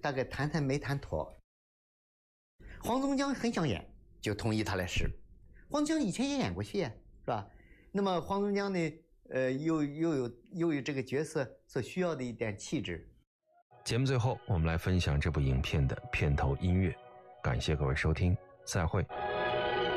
大概谈没谈妥。黄宗江很想演，就同意他来试。黄宗江以前也演过戏，是吧？那么黄宗江呢，又有这个角色所需要的一点气质。 节目最后，我们来分享这部影片的片头音乐。感谢各位收听，再会。